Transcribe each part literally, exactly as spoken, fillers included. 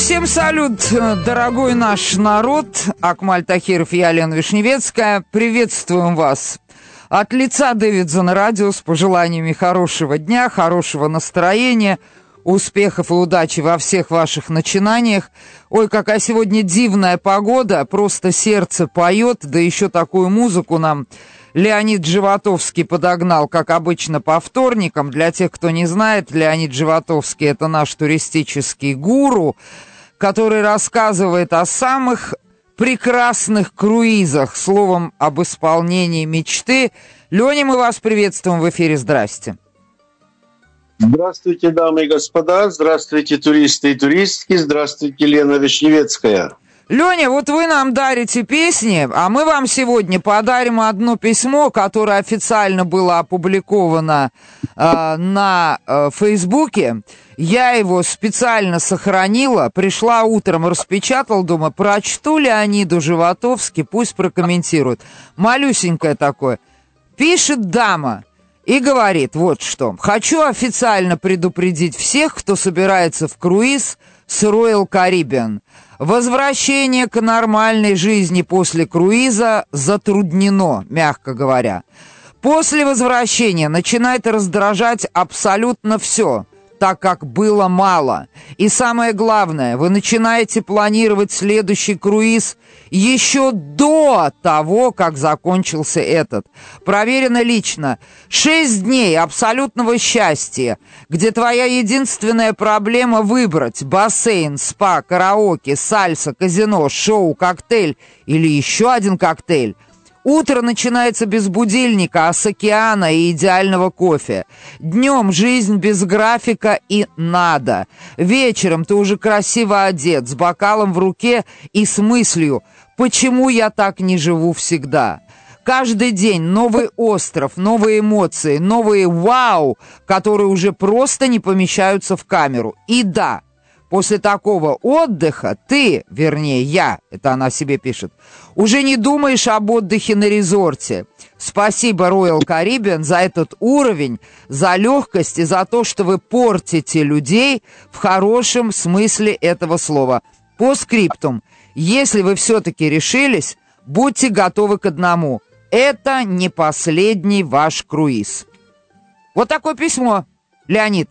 Всем салют, дорогой наш народ. Акмаль Тахиров и я, Лена Вишневецкая. Приветствуем вас от лица Дэвидсона Радио с пожеланиями хорошего дня, хорошего настроения, успехов и удачи во всех ваших начинаниях. Ой, какая сегодня дивная погода, просто сердце поет, да еще такую музыку нам Леонид Животовский подогнал, как обычно, по вторникам. Для тех, кто не знает, Леонид Животовский — это наш туристический гуру, который рассказывает о самых прекрасных круизах, словом, об исполнении мечты. Леня, мы вас приветствуем в эфире. Здрасте. Здравствуйте, дамы и господа, здравствуйте, туристы и туристки, здравствуйте, Лена Вишневецкая. Леня, вот вы нам дарите песни, а мы вам сегодня подарим одно письмо, которое официально было опубликовано э, на э, Фейсбуке. Я его специально сохранила, пришла утром, распечатал, думаю, прочту Леониду Животовски, пусть прокомментирует. Малюсенькое такое. Пишет дама и говорит вот что. Хочу официально предупредить всех, кто собирается в круиз с Royal Caribbean. Возвращение к нормальной жизни после круиза затруднено, мягко говоря. После возвращения начинает раздражать абсолютно все, так как было мало. И самое главное, вы начинаете планировать следующий круиз еще до того, как закончился этот. Проверено лично. Шесть дней абсолютного счастья, где твоя единственная проблема выбрать бассейн, спа, караоке, сальса, казино, шоу, коктейль или еще один коктейль. Утро начинается без будильника, а с океана и идеального кофе. Днем жизнь без графика и надо. Вечером ты уже красиво одет, с бокалом в руке и с мыслью «Почему я так не живу всегда?» Каждый день новый остров, новые эмоции, новые «вау», которые уже просто не помещаются в камеру. И да, после такого отдыха ты, вернее я, это она себе пишет, уже не думаешь об отдыхе на резорте. Спасибо, Royal Caribbean, за этот уровень, за легкость и за то, что вы портите людей в хорошем смысле этого слова. По скриптум, если вы все-таки решились, будьте готовы к одному. Это не последний ваш круиз. Вот такое письмо, Леонид.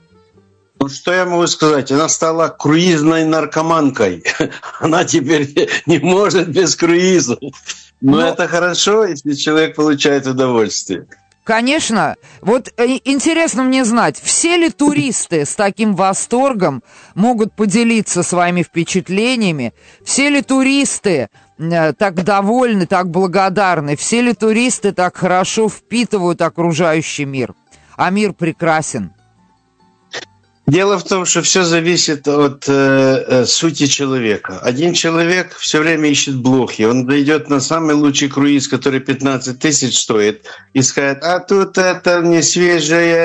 Ну, что я могу сказать? Она стала круизной наркоманкой. Она теперь не может без круиза. Но ну, это хорошо, если человек получает удовольствие. Конечно. Вот интересно мне знать, все ли туристы с таким восторгом могут поделиться своими впечатлениями? Все ли туристы э, так довольны, так благодарны? Все ли туристы так хорошо впитывают окружающий мир? А мир прекрасен. Дело в том, что все зависит от э, э, сути человека. Один человек все время ищет блохи. Он дойдет на самый лучший круиз, который пятнадцать тысяч стоит, и скажет, а тут это не свежее,